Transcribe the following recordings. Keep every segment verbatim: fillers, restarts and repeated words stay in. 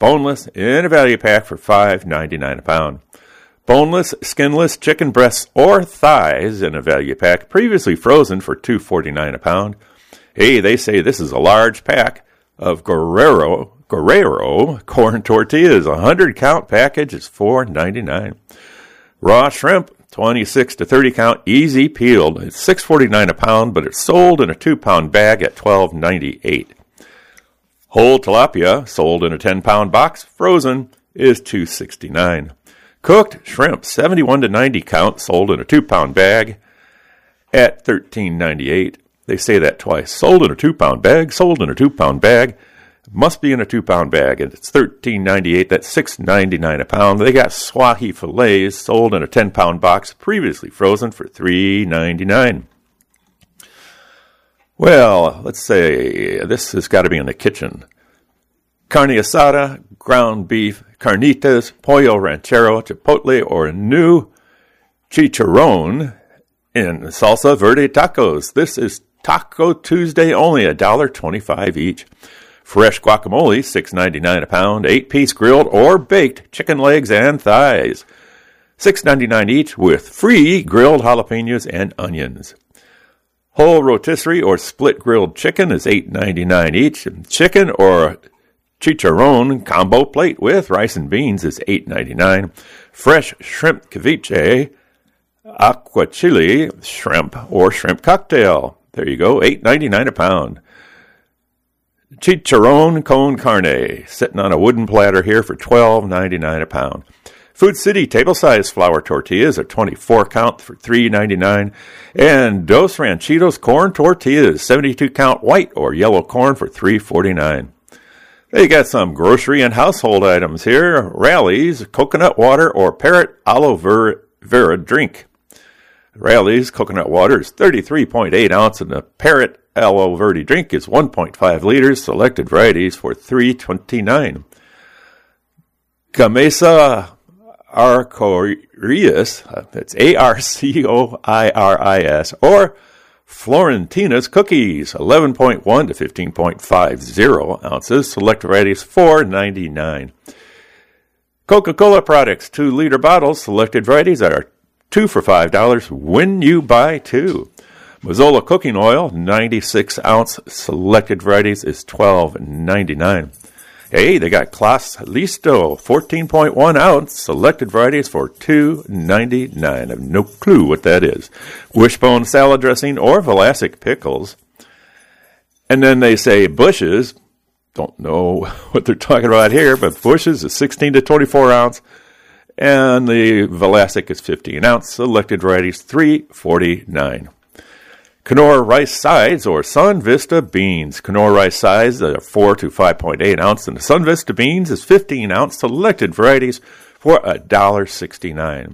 boneless, in a value pack for five ninety-nine a pound. Boneless, skinless chicken breasts or thighs in a value pack, previously frozen for two forty-nine a pound. Hey, they say this is a large pack of Guerrero Guerrero corn tortillas. A hundred count package is four ninety-nine. Raw shrimp, twenty-six to thirty count, easy peeled. It's six forty-nine a pound, but it's sold in a two pound bag at twelve ninety-eight. Whole tilapia, sold in a ten pound box, frozen, is two sixty-nine. Cooked shrimp, seventy-one to ninety count, sold in a two pound bag at thirteen ninety-eight. They say that twice. Sold in a two pound bag, sold in a two pound bag. Must be in a two pound bag, and it's thirteen ninety-eight. That's six ninety-nine a pound. They got swahi fillets sold in a ten pound box, previously frozen for three ninety-nine. Well, let's say this has got to be in the kitchen. Carne asada, ground beef, carnitas, pollo ranchero, chipotle, or new chicharron in salsa verde tacos. This is Taco Tuesday only, one dollar twenty-five each. Fresh guacamole, six ninety-nine a pound. Eight-piece grilled or baked chicken legs and thighs, six ninety-nine each, with free grilled jalapenos and onions. Whole rotisserie or split grilled chicken is eight ninety-nine each. Chicken or chicharron combo plate with rice and beans is eight ninety-nine. Fresh shrimp ceviche, aquachili shrimp or shrimp cocktail. There you go, eight ninety-nine a pound. Chicharron con carne, sitting on a wooden platter here for twelve ninety-nine a pound. Food City table-sized flour tortillas are twenty-four count for three ninety-nine. And Dos Ranchitos corn tortillas, seventy-two count white or yellow corn for three forty-nine. They got some grocery and household items here. Rally's coconut water or Parrot aloe vera drink. Rally's coconut water is thirty-three point eight ounce, and the Parrot aloe vera drink is one point five liters. Selected varieties for three twenty-nine. Gamesa Arcorias, that's A R C O I R I S, or Florentina's cookies, eleven point one to fifteen point five zero ounces. Select varieties four ninety-nine. Coca-Cola products, two liter bottles. Selected varieties are two for five dollars when you buy two. Mazola cooking oil, ninety-six ounce. Selected varieties is twelve ninety-nine. Hey, they got Class Listo, fourteen point one ounce. Selected varieties for two ninety-nine. I have no clue what that is. Wishbone salad dressing or Vlasic pickles. And then they say Bush's. Don't know what they're talking about here, but Bush's is sixteen to twenty-four ounce. And the Vlasic is fifteen ounce. Selected varieties three forty-nine. Knorr rice sides or Sun Vista beans. Knorr rice sides are four to five point eight ounce, and the Sun Vista beans is fifteen ounce. Selected varieties for one dollar sixty-nine.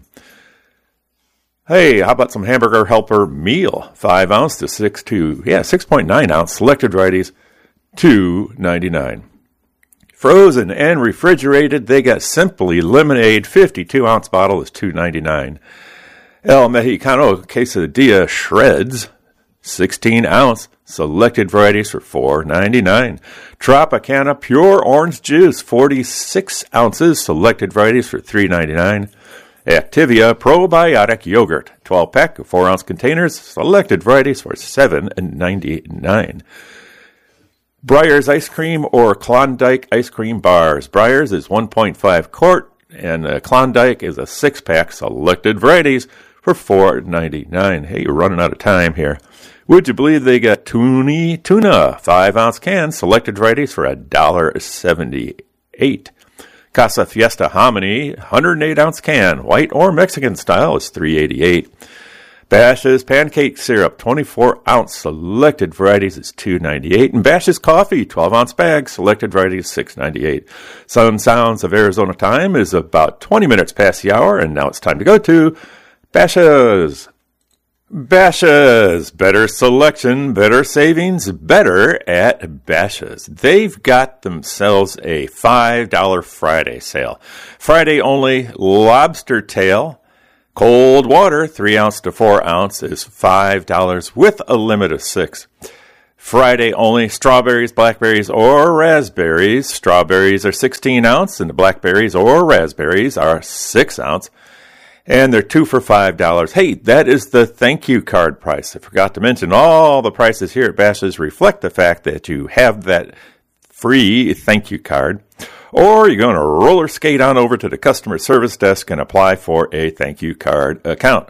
Hey, how about some Hamburger Helper meal? five ounce to six to yeah six point nine ounce. Selected varieties two ninety-nine. Frozen and refrigerated, they got Simply Lemonade fifty-two ounce bottle is two ninety-nine. El Mexicano Quesadilla Shreds, sixteen ounce. Selected varieties for four ninety-nine. Tropicana Pure Orange Juice, forty-six ounces. Selected varieties for three ninety-nine. Activia Probiotic Yogurt, twelve pack, four ounce containers. Selected varieties for seven ninety-nine. Breyers Ice Cream or Klondike Ice Cream Bars. Breyers is one point five quart, and uh, Klondike is a six pack. Selected varieties for four ninety-nine. Hey, you're running out of time here. Would you believe they got Toonie Tuna, five ounce cans. Selected varieties for one dollar seventy-eight. Casa Fiesta Hominy, one hundred eight ounce can, white or Mexican style, is three eighty-eight. Bash's Pancake Syrup, twenty-four ounce. Selected varieties is two ninety-eight. And Bash's Coffee, twelve ounce bag. Selected varieties six ninety-eight. Sun Sounds of Arizona time is about twenty minutes past the hour, and now it's time to go to Bash's. Bash's. Better selection, better savings, better at Bash's. They've got themselves a five dollar Friday sale. Friday only, lobster tail. Cold water, three ounce to four ounce, is five dollars with a limit of six. Friday only, strawberries, blackberries, or raspberries. Strawberries are sixteen ounce, and the blackberries or raspberries are six ounce. And they're two for five dollars. Hey, that is the thank you card price. I forgot to mention all the prices here at Bashas' reflect the fact that you have that free thank you card. Or you're going to roller skate on over to the customer service desk and apply for a thank you card account.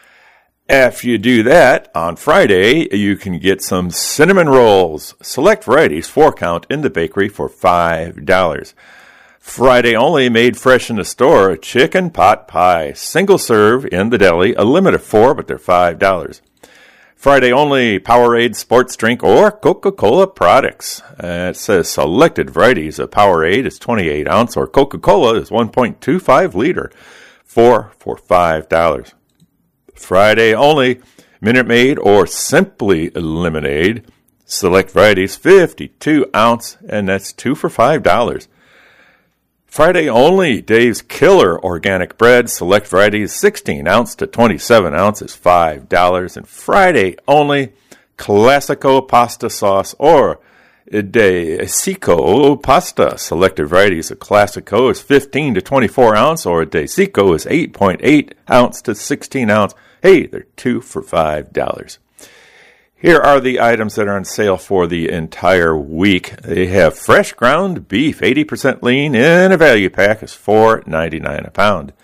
If you do that, on Friday, you can get some cinnamon rolls, select varieties, four count in the bakery for five dollars. Friday only, made fresh in the store, chicken pot pie, single serve in the deli, a limit of four, but they're five dollars. Friday only, Powerade sports drink or Coca-Cola products. Uh, it says selected varieties of Powerade is twenty-eight ounce or Coca-Cola is one point two five liter, four for five dollars. Friday only, Minute Maid or Simply Lemonade, select varieties fifty-two ounce, and that's two for five dollars. Friday only, Dave's Killer Organic Bread, select varieties sixteen ounce to twenty-seven ounce is five dollars. And Friday only, Classico Pasta Sauce or De Sico Pasta, selected varieties of Classico is fifteen to twenty-four ounce or De Sico is eight point eight ounce to sixteen ounce. Hey, they're two for five dollars. Here are the items that are on sale for the entire week. They have fresh ground beef, eighty percent lean in a value pack is four ninety-nine a pound.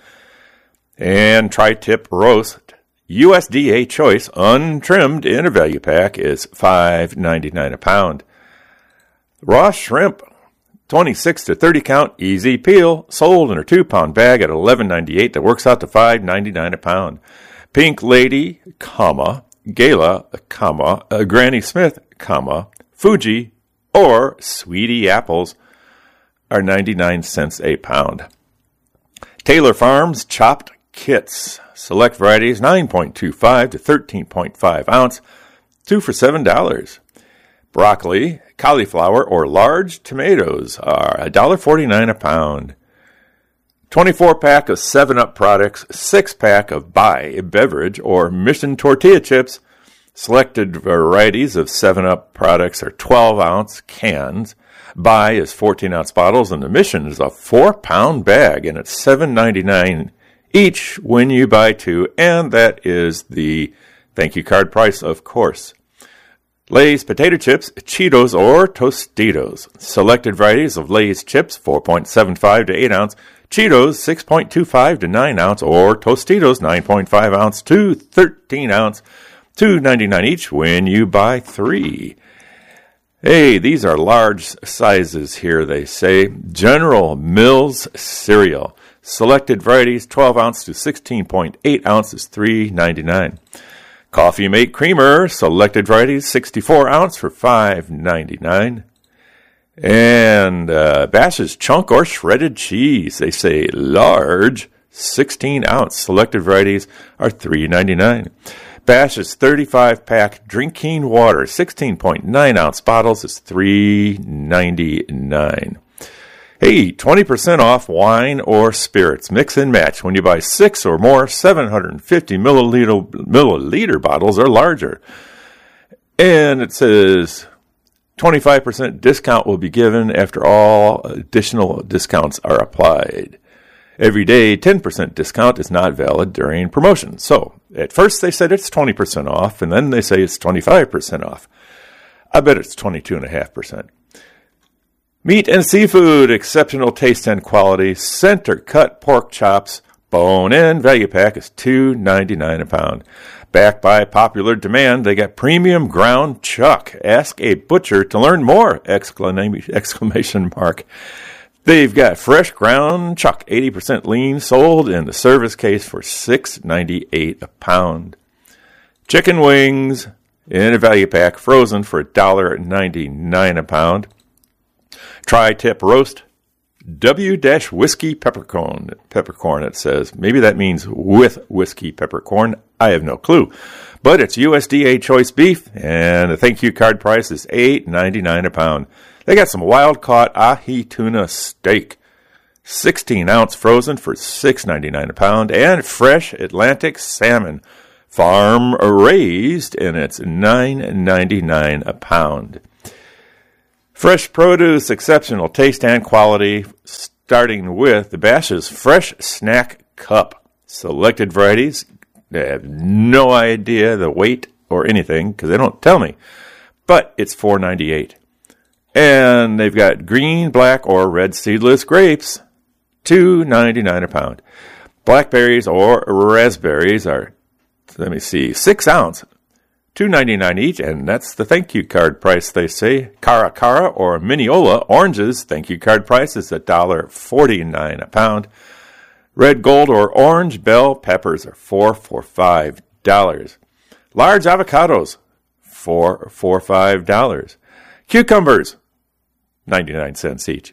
And tri-tip roast, U S D A choice, untrimmed in a value pack is five ninety-nine a pound. Raw shrimp, twenty-six to thirty count, easy peel, sold in a two pound bag at eleven ninety-eight. That works out to five ninety-nine a pound. Pink Lady, comma, Gala, comma, uh, Granny Smith, comma, Fuji, or Sweetie apples are ninety-nine cents a pound. Taylor Farms chopped kits, select varieties nine point two five to thirteen point five ounce, two for seven dollars. Broccoli, cauliflower, or large tomatoes are one dollar forty-nine a pound. twenty-four pack of seven up products, six pack of Bai beverage or Mission tortilla chips. Selected varieties of seven up products are twelve ounce cans. Bai is fourteen ounce bottles, and the Mission is a four pound bag, and it's seven ninety-nine each when you buy two, and that is the thank you card price, of course. Lay's potato chips, Cheetos, or Tostitos. Selected varieties of Lay's chips, four point seven five to eight ounce. Cheetos, six point two five to nine ounce, or Tostitos, nine point five ounce to thirteen ounce, two ninety-nine each when you buy three. Hey, these are large sizes here, they say. General Mills cereal. Selected varieties, twelve ounce to sixteen point eight ounces, three ninety-nine. Coffee Mate Creamer, selected varieties, sixty-four ounce for five ninety-nine. And uh, Bash's Chunk or Shredded Cheese, they say large, sixteen ounce. Selected varieties are three ninety-nine. Bash's thirty-five pack drinking water, sixteen point nine ounce bottles is three ninety-nine. Hey, twenty percent off wine or spirits. Mix and match. When you buy six or more seven hundred fifty milliliter, milliliter bottles or larger. And it says twenty-five percent discount will be given after all additional discounts are applied. Every day, ten percent discount is not valid during promotion. So, at first they said it's twenty percent off, and then they say it's twenty-five percent off. I bet it's twenty-two point five percent. Meat and seafood, exceptional taste and quality. Center cut pork chops, bone in, value pack is two ninety-nine a pound. Backed by popular demand, they got premium ground chuck. Ask a butcher to learn more! Exclamation, exclamation mark. They've got fresh ground chuck, eighty percent lean, sold in the service case for six ninety-eight a pound. Chicken wings in a value pack, frozen for one dollar ninety-nine a pound. Tri-tip roast, W-whiskey peppercorn. Peppercorn, it says. Maybe that means with whiskey peppercorn. I have no clue. But it's U S D A choice beef, and the thank you card price is eight ninety-nine a pound. They got some wild-caught ahi tuna steak, sixteen ounce frozen for six ninety-nine a pound, and fresh Atlantic salmon, farm raised, and it's nine ninety-nine a pound. Fresh produce, exceptional taste and quality, starting with the Bash's Fresh Snack Cup. Selected varieties. I have no idea the weight or anything because they don't tell me. But it's four ninety-eight. And they've got green, black, or red seedless grapes, two ninety-nine a pound. Blackberries or raspberries are, let me see, six ounce, two ninety-nine each, and that's the thank you card price, they say. Cara Cara or Mineola oranges, thank you card price is one dollar forty-nine a pound. Red gold or orange bell peppers are four for five dollars. Large avocados, four for five dollars. Cucumbers, ninety-nine cents each.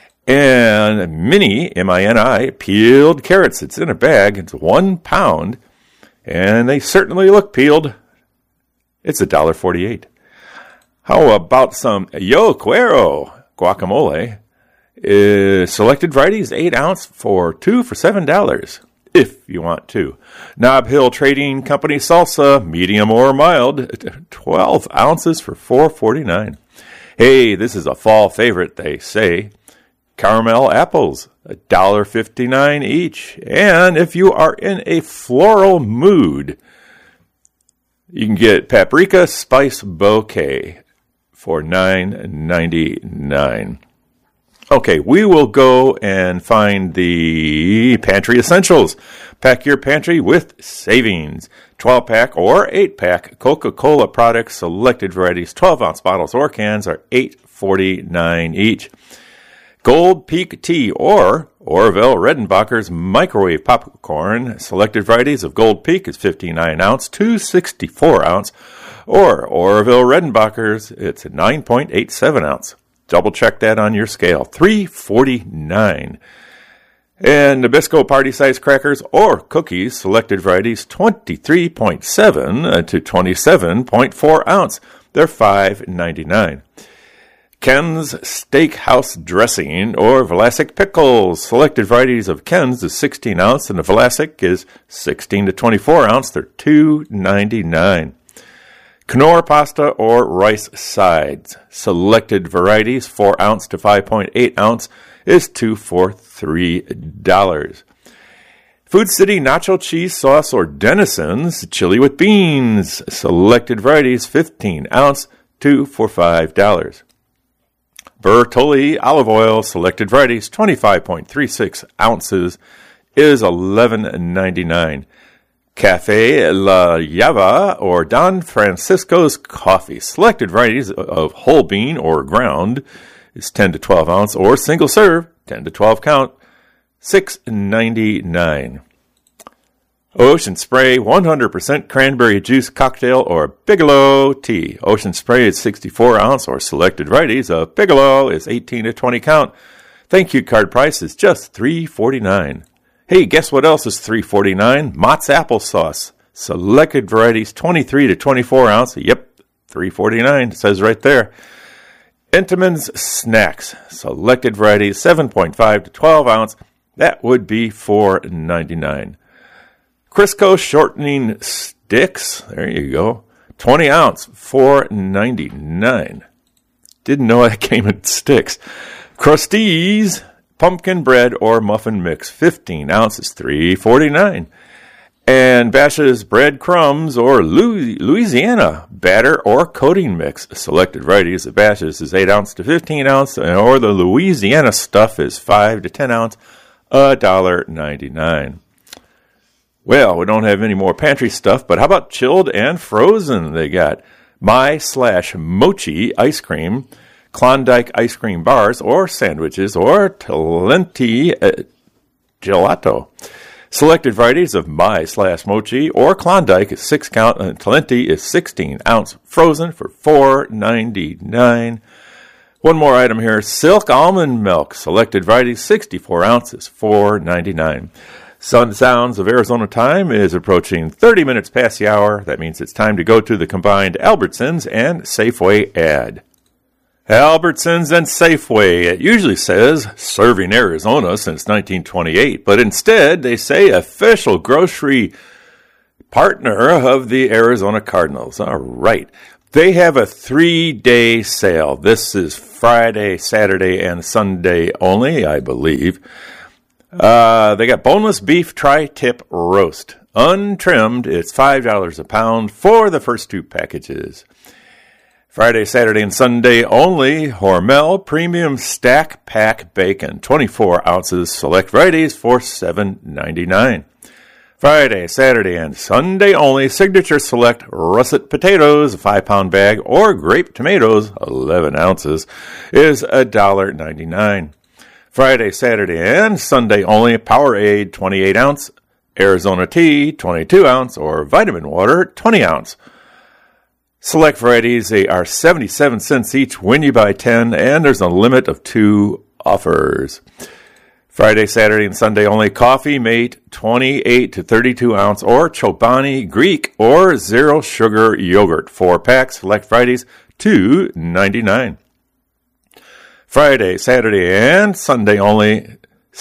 And mini, M I N I, peeled carrots. It's in a bag. It's one pound. And they certainly look peeled. It's one dollar forty-eight. How about some Yo Cuero guacamole? Uh, selected varieties, eight ounce for two for seven dollars, if you want to. Nob Hill Trading Company salsa, medium or mild, twelve ounces for four forty-nine. Hey, this is a fall favorite, they say. Caramel apples, one dollar fifty-nine each. And if you are in a floral mood, you can get paprika spice bouquet for nine ninety-nine. Okay, we will go and find the pantry essentials. Pack your pantry with savings. twelve-pack or eight-pack Coca-Cola products, selected varieties, twelve ounce bottles or cans are eight forty-nine each. Gold Peak Tea or Orville Redenbacher's microwave popcorn, selected varieties of Gold Peak is fifty-nine ounce, two sixty-four ounce, or Orville Redenbacher's, it's nine point eight seven ounce. Double check that on your scale. three forty-nine. And Nabisco party size crackers or cookies, selected varieties twenty-three point seven to twenty-seven point four ounce. They're five ninety-nine. Ken's Steakhouse dressing or Vlasic pickles, selected varieties of Ken's is sixteen ounce and the Vlasic is sixteen to twenty-four ounce. They're two ninety-nine. Knorr pasta or rice sides, selected varieties four ounce to five point eight ounce is two for three dollars. Food City nacho cheese sauce or Denison's chili with beans, selected varieties fifteen ounce, two for five dollars. Bertolli olive oil, selected varieties twenty-five point three six ounces is eleven ninety-nine. Cafe La Llava or Don Francisco's coffee, selected varieties of whole bean or ground is ten to twelve ounce or single serve, ten to twelve count, six ninety-nine. Ocean Spray one hundred percent cranberry juice cocktail or Bigelow tea. Ocean Spray is sixty-four ounce or selected varieties of Bigelow is eighteen to twenty count. Thank you card price is just three forty-nine. Hey, guess what else is three forty-nine? Mott's applesauce. Selected varieties twenty-three to twenty-four ounce. Yep, three forty-nine. It says right there. Entenmann's Snacks. Selected varieties seven point five to twelve ounce. That would be four ninety-nine. Crisco shortening sticks. There you go. twenty ounce, four ninety-nine. Didn't know that came in sticks. Krusteaz pumpkin bread or muffin mix, fifteen ounces, three forty-nine. And Bash's bread crumbs or Louisiana batter or coating mix, selected varieties of Bash's is eight ounce to fifteen ounce, or the Louisiana stuff is five to ten ounce, one dollar ninety-nine. Well, we don't have any more pantry stuff, but how about chilled and frozen? They got My slash Mochi ice cream, Klondike ice cream bars or sandwiches, or Talenti uh, gelato. Selected varieties of My slash Mochi or Klondike is six count, and Talenti is sixteen ounce, frozen for four ninety-nine. One more item here: Silk almond milk. Selected varieties sixty-four ounces, four ninety-nine. Sun Sounds of Arizona time is approaching thirty minutes past the hour. That means it's time to go to the combined Albertsons and Safeway ad. Albertsons and Safeway. It usually says serving Arizona since nineteen twenty-eight, but instead they say official grocery partner of the Arizona Cardinals. All right. They have a three-day sale. This is Friday, Saturday, and Sunday only, I believe. Uh, they got boneless beef tri-tip roast. Untrimmed, it's five dollars a pound for the first two packages. Friday, Saturday, and Sunday only, Hormel Premium Stack Pack Bacon, twenty-four ounces, select varieties for seven ninety-nine. Friday, Saturday, and Sunday only, Signature Select Russet Potatoes, a five-pound bag, or Grape Tomatoes, eleven ounces, is one dollar ninety-nine. Friday, Saturday, and Sunday only, Powerade, twenty-eight ounce, Arizona Tea, twenty-two ounce, or Vitamin Water, twenty ounce. Select varieties, they are seventy-seven cents each when you buy ten, and there's a limit of two offers. Friday, Saturday, and Sunday only, Coffee Mate, twenty-eight to thirty-two ounce, or Chobani Greek or zero sugar yogurt, four packs, select varieties, two ninety-nine. Friday, Saturday, and Sunday only,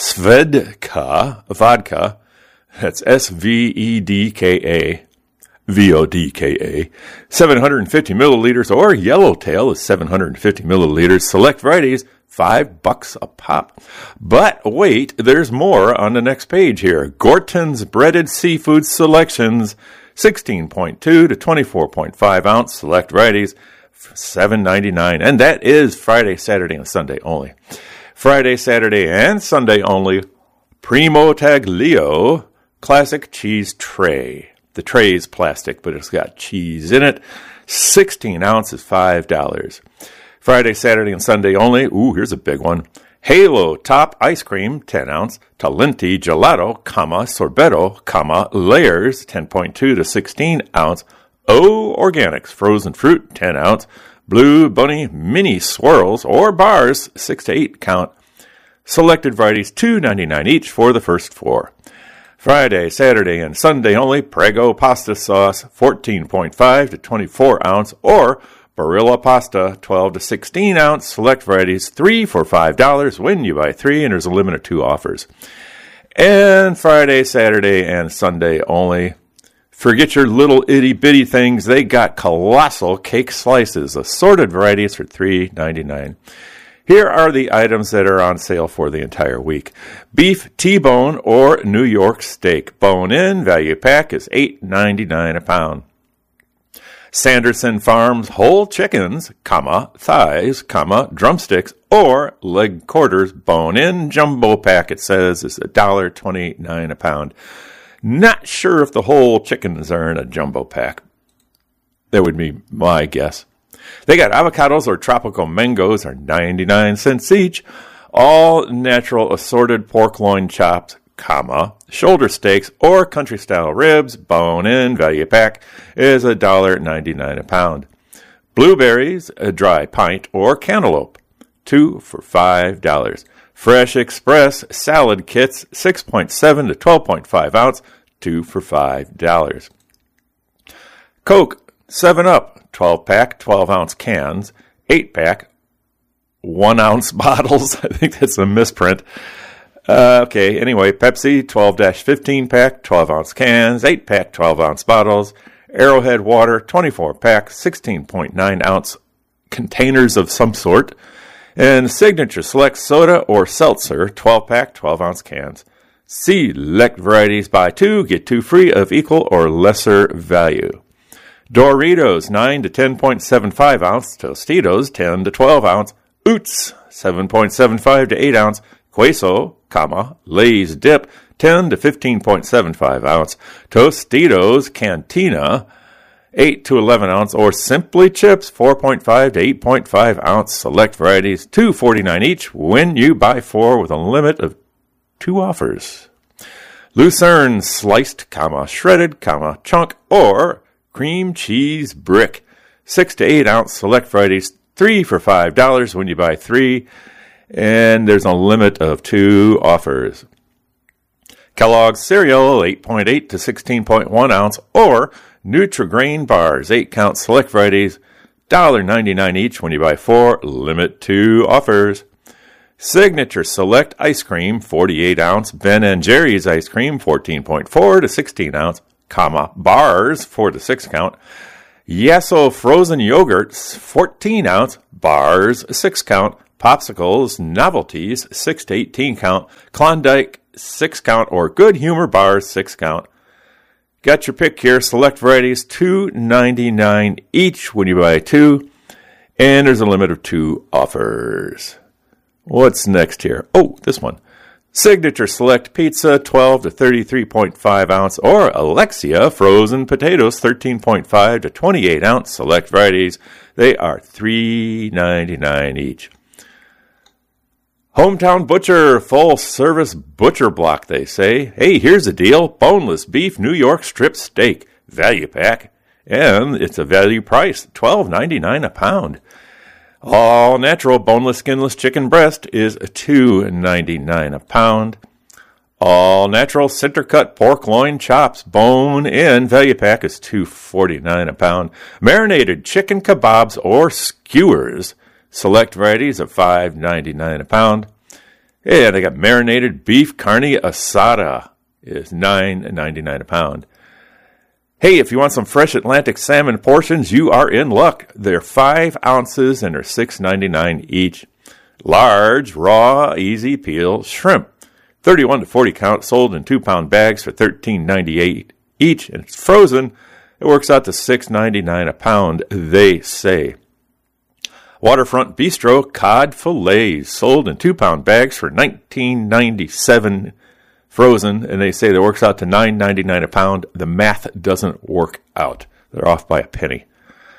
Svedka vodka, that's S V E D K A, V O D K A, seven hundred fifty milliliters, or Yellowtail is seven hundred fifty milliliters, select varieties, Five bucks a pop. But wait, there's more on the next page here. Gorton's Breaded Seafood Selections, sixteen point two to twenty-four point five ounce, select varieties, seven ninety-nine. And that is Friday, Saturday, and Sunday only. Friday, Saturday, and Sunday only, Primo Taglio Classic Cheese Tray. The tray is plastic, but it's got cheese in it. sixteen ounces, five dollars. Friday, Saturday, and Sunday only. Ooh, here's a big one. Halo Top Ice Cream, ten ounce. Talenti Gelato, comma, Sorbetto, comma, Layers, ten point two to sixteen ounce. O Organics Frozen Fruit, ten ounce. Blue Bunny Mini Swirls or Bars, six to eight count. Selected varieties, two ninety-nine each for the first four. Friday, Saturday, and Sunday only. Prego Pasta Sauce, fourteen point five to twenty-four ounce, or Barilla Pasta, twelve to sixteen ounce, select varieties, three for five dollars when you buy three, and there's a limit of two offers. And Friday, Saturday, and Sunday only. Forget your little itty-bitty things. They got colossal cake slices, assorted varieties for three ninety-nine. Here are the items that are on sale for the entire week. Beef T-bone or New York steak. Bone-in value pack is eight ninety-nine a pound. Sanderson Farms whole chickens, comma, thighs, comma, drumsticks, or leg quarters, bone-in jumbo pack, it says, is one dollar twenty-nine a pound. Not sure if the whole chickens are in a jumbo pack. That would be my guess. They got avocados or tropical mangoes are ninety-nine cents each. All natural assorted pork loin chops, comma, shoulder steaks or country-style ribs, bone-in, value pack, is one dollar ninety-nine a pound. Blueberries, a dry pint, or cantaloupe, two for five dollars. Fresh Express salad kits, six point seven to twelve point five ounce, two for five dollars. Coke, seven up, twelve pack, twelve ounce cans, eight pack, one ounce bottles. I think that's a misprint. Uh, okay, anyway, Pepsi, twelve to fifteen pack, twelve ounce cans, eight pack, twelve ounce bottles. Arrowhead Water, twenty-four pack, sixteen point nine ounce containers of some sort. And Signature Select Soda or Seltzer, twelve pack, twelve ounce cans. Select varieties, buy two, get two free of equal or lesser value. Doritos, nine to ten point seven five ounce. Tostitos, ten to twelve ounce. Oots, seven point seven five to eight ounce. Queso, comma, Lay's Dip, ten to fifteen point seven five ounce. Tostitos Cantina, eight to eleven ounce, or Simply Chips, four point five to eight point five ounce. Select varieties, two forty-nine each when you buy four with a limit of two offers. Lucerne Sliced, comma, Shredded, comma, Chunk, or Cream Cheese Brick, six to eight ounce. Select varieties, three for five dollars when you buy three. And there's a limit of two offers. Kellogg's cereal, eight point eight to sixteen point one ounce, or Nutri-Grain bars, eight count, select varieties, one dollar ninety-nine each when you buy four, limit two offers. Signature Select ice cream, forty-eight ounce, Ben and Jerry's ice cream, fourteen point four to sixteen ounce, comma, bars, four to six count. Yasso frozen yogurts, fourteen ounce, bars, six count. Popsicles, novelties, six to eighteen count. Klondike, six count, or Good Humor bars, six count. Got your pick here. Select varieties, two ninety-nine each when you buy two. And there's a limit of two offers. What's next here? Oh, this one. Signature Select Pizza, twelve to thirty-three point five ounce, or Alexia frozen potatoes, thirteen point five to twenty-eight ounce. Select varieties. They are three ninety-nine each. Hometown Butcher, full service butcher block, they say. Hey, here's a deal. Boneless beef New York strip steak, value pack. And it's a value price, twelve ninety-nine a pound. All natural boneless skinless chicken breast is two ninety-nine a pound. All natural center cut pork loin chops, bone in, value pack is two forty-nine a pound. Marinated chicken kebabs or skewers, select varieties of five ninety-nine a pound. Yeah, they got marinated beef carne asada is nine ninety-nine a pound. Hey, if you want some fresh Atlantic salmon portions, you are in luck. They're five ounces and they're six ninety-nine each. Large, raw, easy peel shrimp, thirty-one to forty count, sold in two pound bags for thirteen ninety-eight each, and it's frozen. It works out to six ninety-nine a pound, they say. Waterfront Bistro cod fillets, sold in two pound bags for nineteen ninety-seven frozen, and they say that works out to nine ninety-nine a pound. The math doesn't work out. They're off by a penny.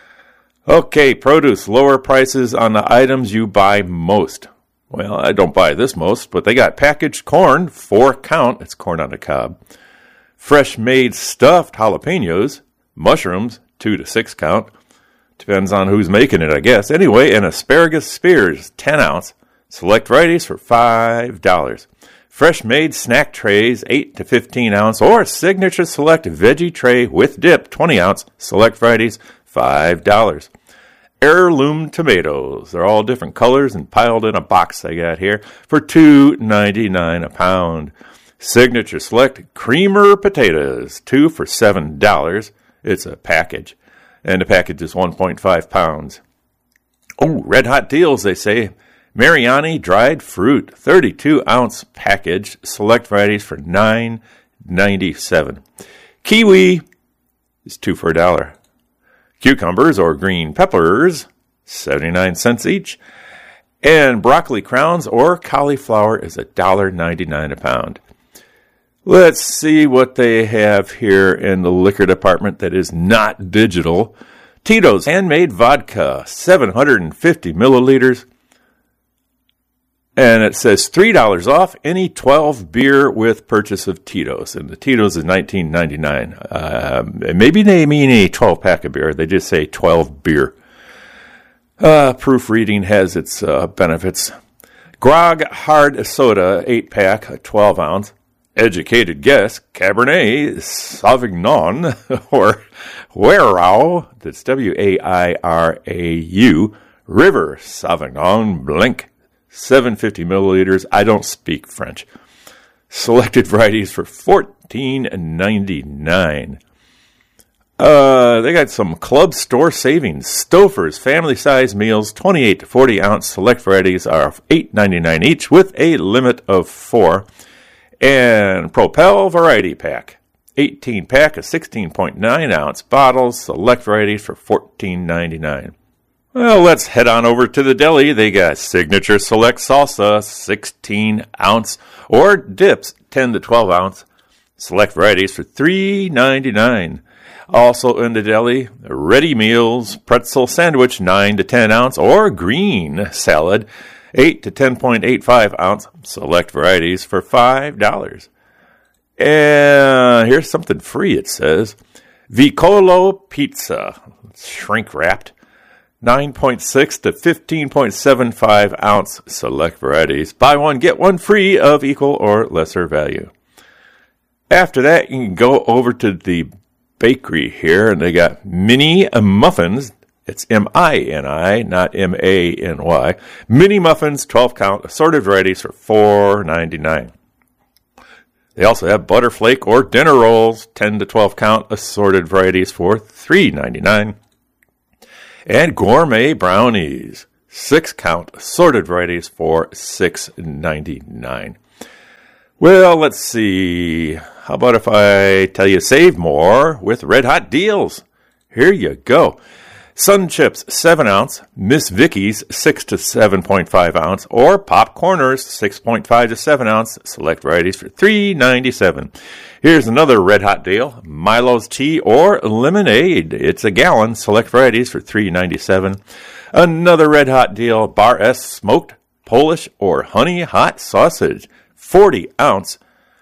Okay, produce, lower prices on the items you buy most. Well, I don't buy this most, but they got packaged corn, four count. It's corn on the cob. Fresh made stuffed jalapenos, mushrooms, two to six count. Depends on who's making it, I guess. Anyway, and asparagus spears, ten ounce. Select varieties for five dollars. Fresh made snack trays, eight to fifteen ounce, or signature select veggie tray with dip, twenty ounce. Select varieties, five dollars. Heirloom tomatoes. They're all different colors and piled in a box I got here for two ninety-nine a pound. Signature select creamer potatoes, two for seven dollars. It's a package, and the package is one point five pounds. Oh, red hot deals, they say. Mariani dried fruit, thirty-two ounce package, select varieties for nine ninety-seven. Kiwi is two for a dollar. Cucumbers or green peppers, seventy-nine cents each. And broccoli crowns or cauliflower is one dollar ninety-nine a pound. Let's see what they have here in the liquor department that is not digital. Tito's handmade vodka, seven hundred fifty milliliters. And it says three dollars off any twelve beer with purchase of Tito's. And the Tito's is nineteen ninety-nine. Uh, maybe they mean a twelve pack of beer. They just say twelve beer. Uh, proofreading has its uh, benefits. Grog hard soda, eight pack, twelve ounce. Educated guess, Cabernet Sauvignon, or Wairau, that's W A I R A U, River Sauvignon Blanc, seven hundred fifty milliliters. I don't speak French. Selected varieties for fourteen ninety-nine. Uh, they got some club store savings. Stouffer's family size meals, twenty-eight to forty ounce. Select varieties are eight ninety-nine each with a limit of four. And Propel Variety Pack, eighteen pack of sixteen point nine ounce bottles. Select varieties for fourteen ninety-nine. Well, let's head on over to the deli. They got Signature Select Salsa, sixteen ounce, or dips, ten to twelve ounce. Select varieties for three ninety-nine. Also in the deli, ready meals, pretzel sandwich, nine to ten ounce, or green salad, eight to ten point eight five ounce. Select varieties for five dollars. And here's something free, it says. Vicolo Pizza, shrink wrapped, nine point six to fifteen point seven five ounce. Select varieties. Buy one, get one free of equal or lesser value. After that, you can go over to the bakery here, and they got mini muffins. It's M I N I, not M A N Y. Mini muffins, twelve count, assorted varieties for four ninety-nine. They also have Butterflake or dinner rolls, ten to twelve count assorted varieties for three ninety-nine. And gourmet brownies, six count assorted varieties for six ninety-nine. Well, let's see. How about if I tell you save more with red hot deals? Here you go. Sun Chips, seven ounce, Miss Vicky's, six to seven point five ounce, or Popcorners, six point five to seven ounce, select varieties for three ninety-seven. Here's another red hot deal, Milo's Tea or Lemonade. It's a gallon, select varieties for three ninety-seven. Another red hot deal, Bar S smoked Polish or honey hot sausage, forty ounce.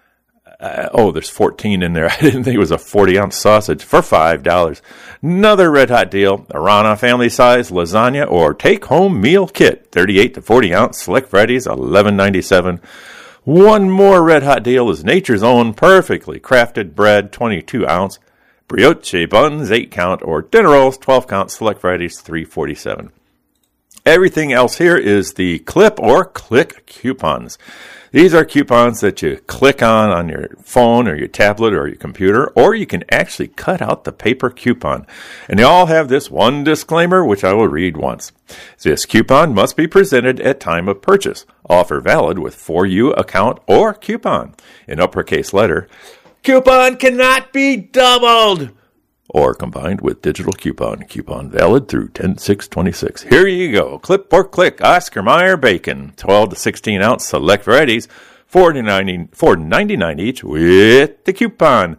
Uh, oh, there's fourteen in there. I didn't think it was a forty ounce sausage for five dollars. Another red hot deal, Arana family size lasagna or take home meal kit, thirty-eight to forty ounce, select varieties, eleven ninety-seven. One more red hot deal is Nature's Own perfectly crafted bread, twenty-two ounce, brioche buns, eight count, or dinner rolls, twelve count, select varieties, three forty-seven. Everything else here is the clip or click coupons. These are coupons that you click on on your phone or your tablet or your computer, or you can actually cut out the paper coupon. And they all have this one disclaimer, which I will read once. This coupon must be presented at time of purchase. Offer valid with For You account or coupon. In uppercase letter, coupon cannot be doubled or combined with digital coupon. Coupon valid through ten six twenty-six. Here you go. Clip or click Oscar Mayer bacon, twelve to sixteen ounce, select varieties, four ninety-nine each with the coupon.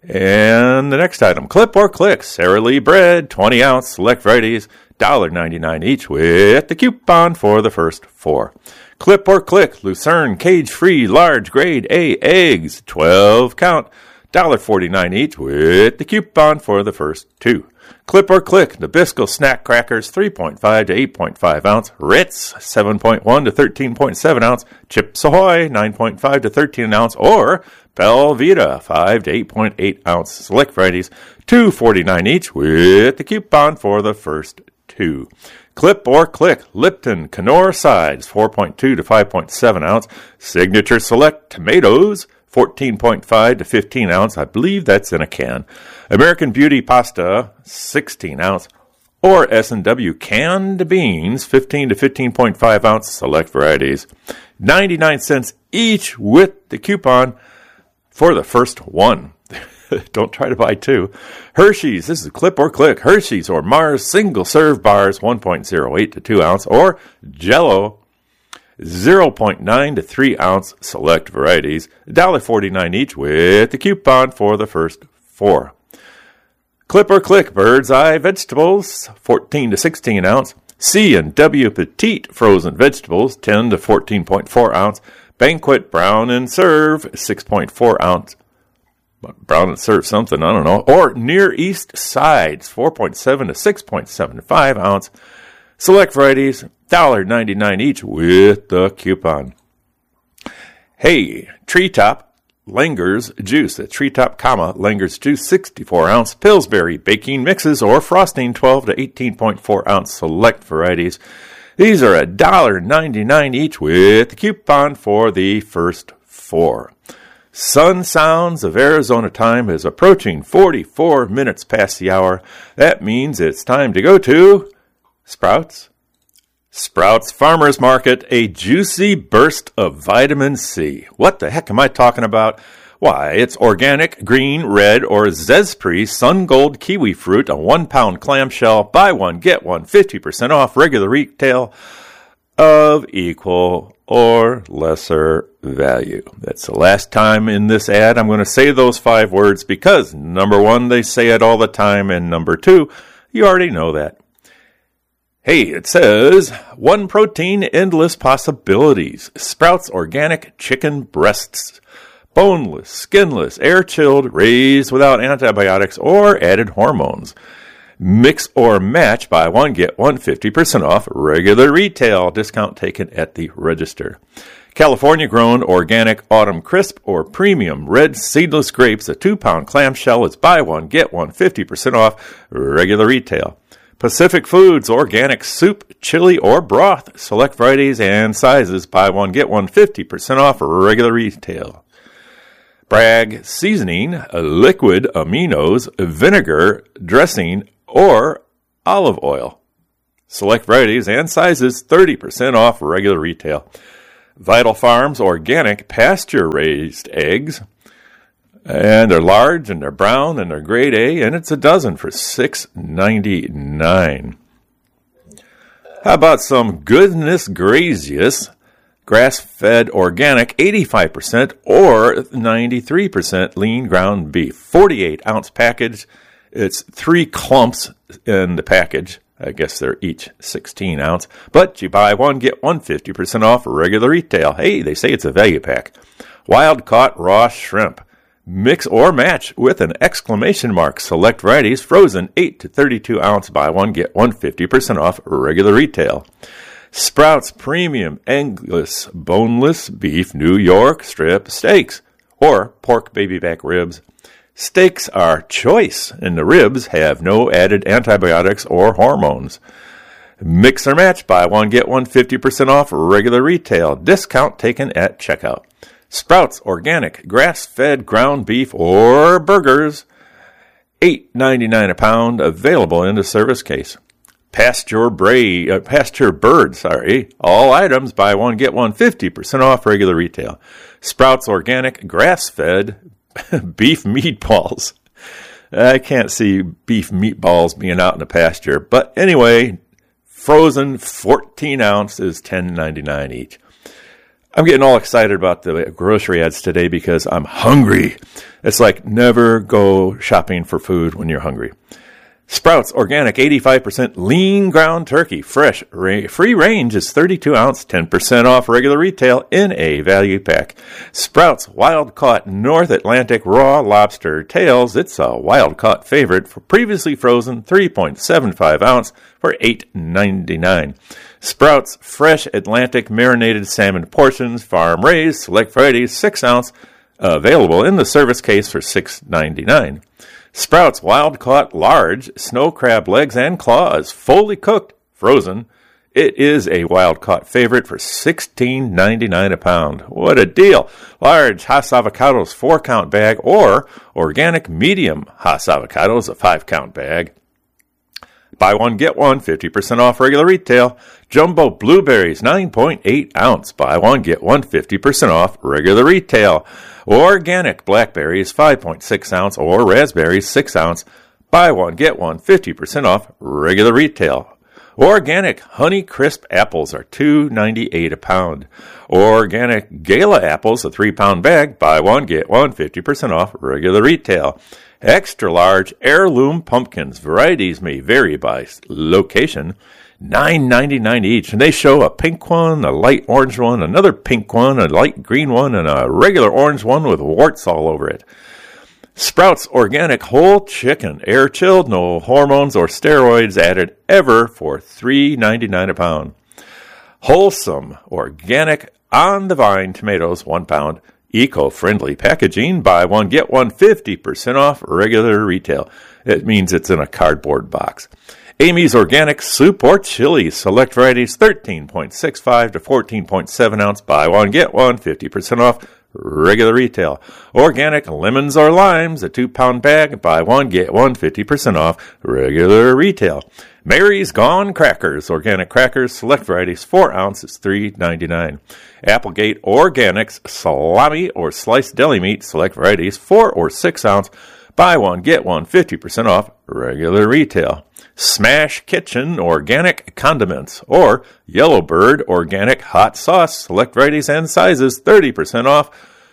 And the next item, clip or click Sara Lee bread, twenty ounce, select varieties, one ninety-nine each with the coupon for the first four. Clip or click Lucerne cage-free large grade A eggs, twelve count, one forty-nine each with the coupon for the first two. Clip or click Nabisco snack crackers, three point five to eight point five ounce, Ritz, seven point one to thirteen point seven ounce, Chips Ahoy, nine point five to thirteen ounce, or Belvita, five to eight point eight ounce, select varieties, two forty-nine each with the coupon for the first two. Clip or click Lipton Knorr sides, four point two to five point seven ounce, Signature Select tomatoes, fourteen point five to fifteen ounce. I believe that's in a can. American Beauty pasta, sixteen ounce. Or S and W canned beans, fifteen to fifteen point five ounce, select varieties. ninety-nine cents each with the coupon for the first one. Don't try to buy two. Hershey's, this is clip or click. Hershey's or Mars single serve bars, one point oh eight to two ounce. Or Jell-O, zero point nine to three ounce, select varieties, one forty-nine each with the coupon for the first four. Clip or click Bird's Eye vegetables, fourteen to sixteen ounce. C and W Petite frozen vegetables, ten to fourteen point four ounce. Banquet Brown and Serve, six point four ounce. Brown and Serve something, I don't know. Or Near East Sides, four point seven to six point seven five ounce. Select varieties, one ninety-nine each with the coupon. Hey, Treetop Langer's Juice, a Treetop, comma, Langer's Juice, sixty-four ounce. Pillsbury Baking Mixes or Frosting, twelve to eighteen point four ounce, select varieties. These are one ninety-nine each with the coupon for the first four. Sun Sounds of Arizona time is approaching forty-four minutes past the hour. That means it's time to go to Sprouts. Sprouts Farmers Market, a juicy burst of vitamin C. What the heck am I talking about? Why, it's organic, green, red, or Zespri Sun Gold kiwi fruit, a one pound clamshell, buy one, get one, fifty percent off regular retail of equal or lesser value. That's the last time in this ad I'm going to say those five words because, number one, they say it all the time, and number two, you already know that. Hey, it says, one protein, endless possibilities. Sprouts organic chicken breasts. Boneless, skinless, air-chilled, raised without antibiotics or added hormones. Mix or match, buy one, get one, fifty percent off. Regular retail, discount taken at the register. California-grown organic autumn crisp or premium red seedless grapes, a two pound clamshell is buy one, get one, fifty percent off. Regular retail. Pacific Foods organic soup, chili, or broth. Select varieties and sizes. Buy one, get one, fifty percent off. Regular retail. Bragg seasoning, liquid aminos, vinegar, dressing, or olive oil. Select varieties and sizes, thirty percent off regular retail. Vital Farms organic pasture-raised eggs. And they're large, and they're brown, and they're grade A, and it's a dozen for six ninety-nine. How about some Goodness Gracious grass-fed organic, eighty-five percent or ninety-three percent lean ground beef, forty-eight ounce package. It's three clumps in the package. I guess they're each sixteen ounce, but you buy one, get one fifty percent off regular retail. Hey, they say it's a value pack. Wild caught raw shrimp. Mix or match with an exclamation mark. Select varieties, frozen eight to thirty-two ounce. Buy one, get one fifty percent off regular retail. Sprouts Premium Angus Boneless Beef New York Strip Steaks or pork baby back ribs. Steaks are choice, and the ribs have no added antibiotics or hormones. Mix or match. Buy one, get one fifty percent off regular retail. Discount taken at checkout. Sprouts Organic Grass-Fed Ground Beef or Burgers, eight ninety-nine a pound, available in the service case. Pasture Bray, uh, Pasture Bird, sorry. All items, buy one, get one fifty percent off regular retail. Sprouts Organic Grass-Fed Beef Meatballs. I can't see beef meatballs being out in the pasture, but anyway, frozen fourteen ounce is ten ninety-nine each. I'm getting all excited about the grocery ads today because I'm hungry. It's like never go shopping for food when you're hungry. Sprouts Organic eighty-five percent lean ground turkey, fresh, ra- free range is thirty-two ounce, ten percent off regular retail in a value pack. Sprouts Wild Caught North Atlantic raw lobster tails, it's a wild caught favorite for previously frozen three point seven five ounce for eight ninety-nine. Sprouts Fresh Atlantic marinated salmon portions, farm raised, select varieties, six ounce, uh, available in the service case for six ninety-nine. Sprouts Wild Caught Large Snow Crab Legs and Claws, fully cooked, frozen. It is a wild caught favorite for sixteen ninety-nine a pound. What a deal! Large Hass Avocados four count bag or organic medium Hass Avocados a five count bag. Buy one, get one, fifty percent off regular retail. Jumbo Blueberries, nine point eight ounce. Buy one, get one, fifty percent off regular retail. Organic Blackberries, five point six ounce, or Raspberries, six ounce. Buy one, get one, fifty percent off regular retail. Organic Honey Crisp Apples are two ninety-eight a pound. Organic Gala Apples, a three pound bag. Buy one, get one, fifty percent off regular retail. Extra large heirloom pumpkins. Varieties may vary by location. nine ninety-nine each. And they show a pink one, a light orange one, another pink one, a light green one, and a regular orange one with warts all over it. Sprouts Organic Whole Chicken. Air chilled, no hormones or steroids added ever for three ninety-nine a pound. Wholesome Organic On the Vine tomatoes, one pound. Eco-friendly packaging. Buy one, get one, fifty percent off regular retail. It means it's in a cardboard box. Amy's Organic Soup or Chili. Select varieties, thirteen point six five to fourteen point seven ounce. Buy one, get one, fifty percent off regular retail. Organic Lemons or Limes, a two pound bag. Buy one, get one, fifty percent off regular retail. Mary's Gone Crackers, organic crackers, select varieties, four ounces, three ninety-nine. Applegate Organics, salami or sliced deli meat, select varieties, four or six ounce. Buy one, get one, fifty percent off regular retail. Smash Kitchen Organic Condiments or Yellowbird Organic Hot Sauce, select varieties and sizes, thirty percent off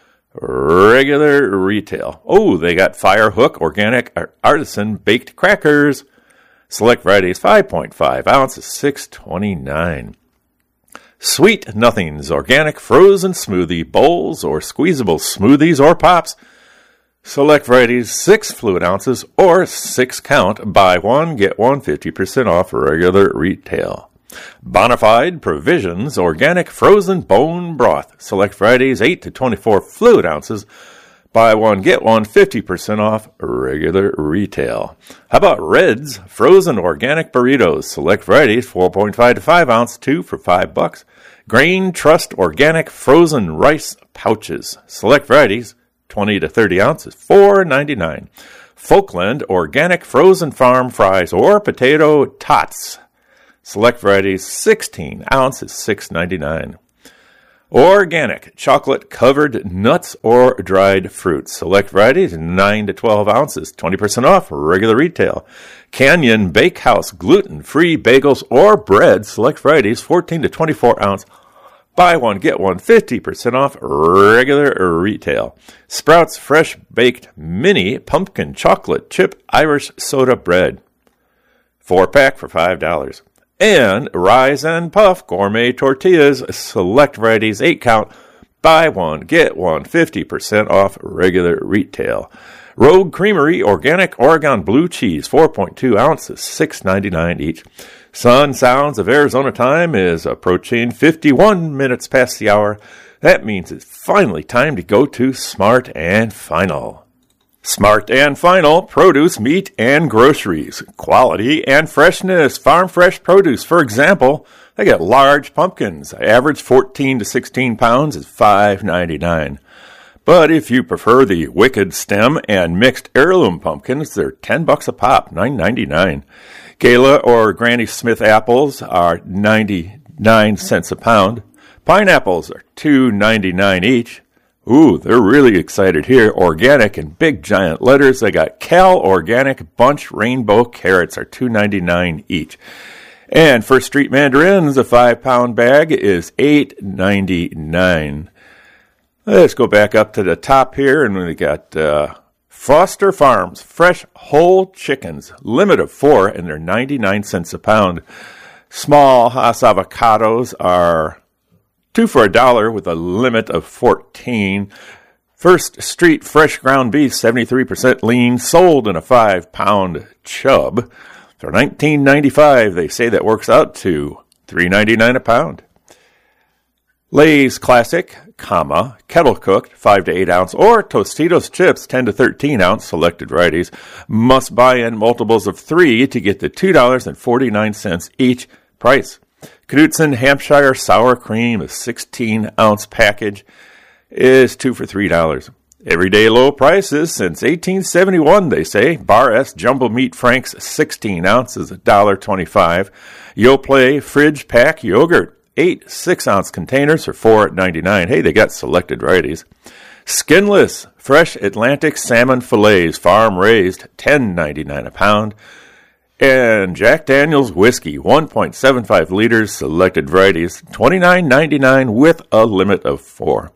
regular retail. Oh, they got Firehook Organic Artisan Baked Crackers. Select varieties, five point five ounces, six twenty-nine. Sweet Nothings Organic Frozen Smoothie Bowls or Squeezable Smoothies or Pops. Select varieties, six fluid ounces or six count. Buy one, get one, fifty percent off regular retail. Bonafide Provisions Organic Frozen Bone Broth. Select varieties, eight to twenty-four fluid ounces. Buy one, get one, fifty percent off regular retail. How about Red's Frozen Organic Burritos? Select varieties, four point five to five ounce, two for five bucks. Grain Trust Organic Frozen Rice Pouches. Select varieties, twenty to thirty ounces, four ninety-nine. Folkland organic frozen farm fries or potato tots. Select varieties, sixteen ounces, six ninety-nine. Organic chocolate covered nuts or dried fruits. Select varieties, nine to twelve ounces, twenty percent off regular retail. Canyon Bakehouse gluten-free bagels or bread. Select varieties, fourteen to twenty-four ounce. Buy one, get one, fifty percent off regular retail. Sprouts fresh baked mini pumpkin chocolate chip Irish soda bread. Four pack for five dollars. And Rise and Puff gourmet tortillas, select varieties, eight count. Buy one, get one, fifty percent off regular retail. Rogue Creamery organic Oregon blue cheese, four point two ounces, six ninety-nine each. Sun Sounds of Arizona time is approaching fifty-one minutes past the hour. That means it's finally time to go to Smart and Final. Smart and Final, produce, meat, and groceries. Quality and freshness. Farm fresh produce, for example, they got large pumpkins. Average fourteen to sixteen pounds is five ninety-nine. But if you prefer the Wicked Stem and mixed heirloom pumpkins, they're ten bucks a pop, nine ninety-nine. Gala or Granny Smith apples are ninety-nine cents a pound. Pineapples are two ninety-nine each. Ooh, they're really excited here. Organic in big giant letters. They got Cal Organic Bunch Rainbow Carrots are two ninety-nine each. And First Street Mandarins, a five pound bag is eight ninety-nine. Let's go back up to the top here, and we got uh, Foster Farms fresh whole chickens, limit of four, and they're ninety-nine cents a pound. Small Hass avocados are two for a dollar with a limit of fourteen. First Street fresh ground beef, seventy-three percent lean, sold in a five pound chub. For nineteen ninety-five, they say that works out to three ninety-nine a pound. Lay's Classic, comma, kettle cooked, five to eight ounce, or Tostitos chips, ten to thirteen ounce, selected varieties. Must buy in multiples of three to get the two dollars and forty-nine cents each price. Knudsen Hampshire Sour Cream, a sixteen ounce package, is two for three dollars. Everyday low prices since eighteen seventy-one, they say. Bar S Jumbo Meat Franks, sixteen ounces, one dollar twenty-five. Yoplait Fridge Pack Yogurt, eight six ounce containers for four ninety-nine. Hey, they got selected varieties. Skinless Fresh Atlantic Salmon Fillets, farm raised, ten ninety-nine a pound. And Jack Daniel's Whiskey, one point seven five liters, selected varieties, twenty-nine ninety-nine with a limit of four.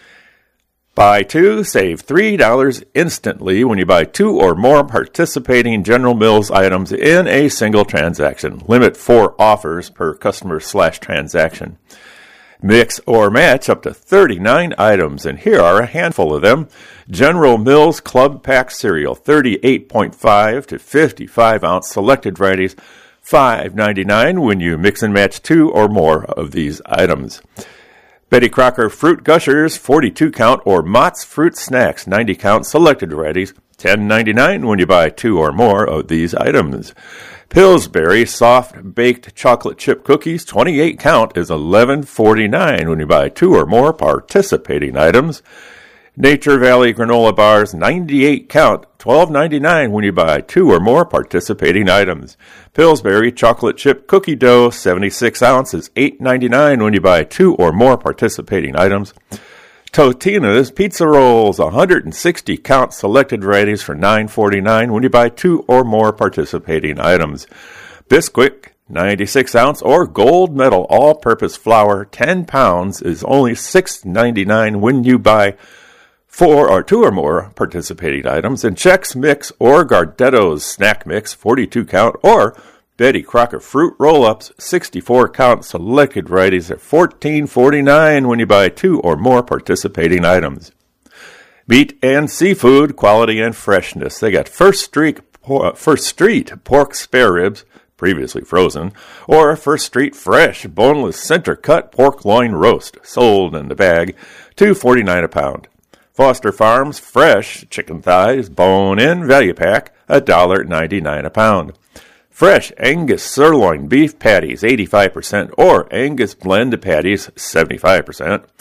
Buy two, save three dollars instantly when you buy two or more participating General Mills items in a single transaction. Limit four offers per customer slash transaction. Mix or match up to thirty-nine items, and here are a handful of them. General Mills Club Pack Cereal, thirty-eight point five to fifty-five ounce, selected varieties, five ninety-nine when you mix and match two or more of these items. Betty Crocker Fruit Gushers, forty-two count, or Mott's Fruit Snacks, ninety count, selected varieties, ten ninety-nine when you buy two or more of these items. Pillsbury Soft Baked Chocolate Chip Cookies, twenty-eight count, is eleven forty-nine when you buy two or more participating items. Nature Valley Granola Bars, ninety-eight count, twelve ninety-nine when you buy two or more participating items. Pillsbury Chocolate Chip Cookie Dough, seventy-six ounces, eight ninety-nine when you buy two or more participating items. Totino's Pizza Rolls, one hundred sixty count, selected varieties for nine forty-nine when you buy two or more participating items. Bisquick, ninety-six ounce or gold medal all-purpose flour, ten pounds, is only six ninety-nine when you buy four or two or more participating items. And Chex Mix or Gardetto's Snack Mix, forty-two count, or Betty Crocker Fruit Roll-Ups, sixty-four count, selected varieties are fourteen forty-nine when you buy two or more participating items. Meat and seafood, quality and freshness. They got First Street, First Street pork spare ribs, previously frozen, or First Street fresh boneless center cut pork loin roast, sold in the bag, two forty-nine a pound. Foster Farms fresh chicken thighs, bone in value pack, one dollar ninety-nine a pound. Fresh Angus sirloin beef patties, eighty-five percent, or Angus blend patties, seventy-five percent.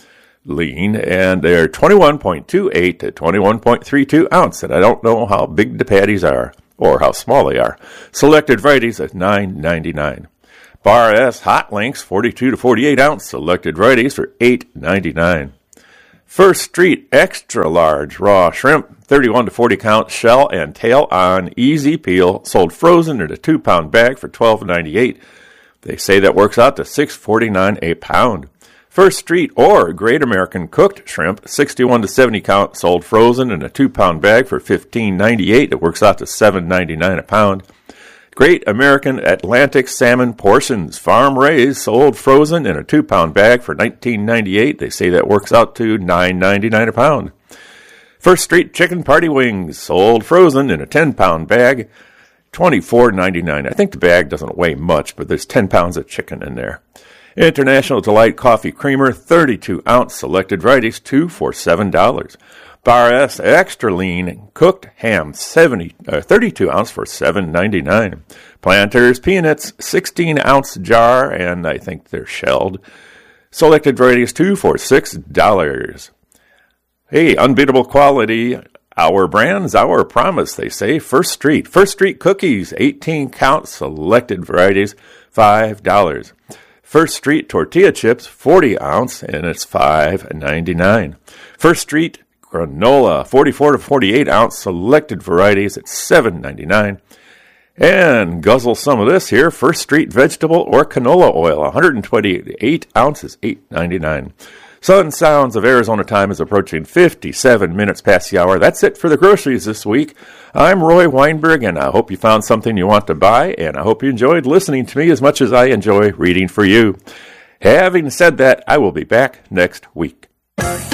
lean, and they're twenty-one point two eight to twenty-one point three two ounce, and I don't know how big the patties are or how small they are. Selected varieties at nine ninety-nine. Bar S Hot Links, forty-two to forty-eight ounce, selected varieties for eight ninety-nine. First Street Extra Large Raw Shrimp, thirty-one to forty count, shell and tail on, easy peel, sold frozen in a two pound bag for twelve ninety-eight. They say that works out to six forty-nine a pound. First Street or Great American Cooked Shrimp, sixty-one to seventy count, sold frozen in a two pound bag for fifteen ninety-eight. It works out to seven ninety-nine a pound. Great American Atlantic Salmon Portions, farm raised, sold frozen in a two pound bag for nineteen ninety-eight. They say that works out to nine ninety-nine a pound. First Street Chicken Party Wings, sold frozen in a ten pound bag, twenty-four ninety-nine. I think the bag doesn't weigh much, but there's ten pounds of chicken in there. International Delight Coffee Creamer, thirty-two ounce, selected varieties, two for seven dollars. Bar S Extra Lean Cooked Ham, seventy, uh, thirty-two ounce for seven ninety-nine. Planters Peanuts, sixteen ounce jar, and I think they're shelled. Selected varieties, two for six dollars. Hey, unbeatable quality. Our brands, our promise, they say. First Street. First Street Cookies, eighteen count, selected varieties, five dollars. First Street Tortilla Chips, forty ounce, and it's five ninety-nine. First Street Granola, forty-four to forty-eight ounce, selected varieties at seven ninety-nine. And guzzle some of this here. First Street Vegetable or Canola Oil, one hundred twenty-eight ounces, eight ninety-nine. Sun Sounds of Arizona time is approaching fifty-seven minutes past the hour. That's it for the groceries this week. I'm Roy Weinberg, and I hope you found something you want to buy, and I hope you enjoyed listening to me as much as I enjoy reading for you. Having said that, I will be back next week.